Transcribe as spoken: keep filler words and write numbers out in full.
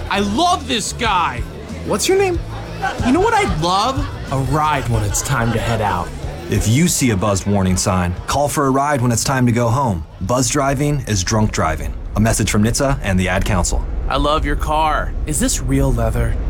I love this guy. What's your name? You know what I'd love? A ride when it's time to head out. If you see a buzzed warning sign, call for a ride when it's time to go home. Buzz driving is drunk driving. A message from N H T S A and the Ad Council. I love your car. Is this real leather?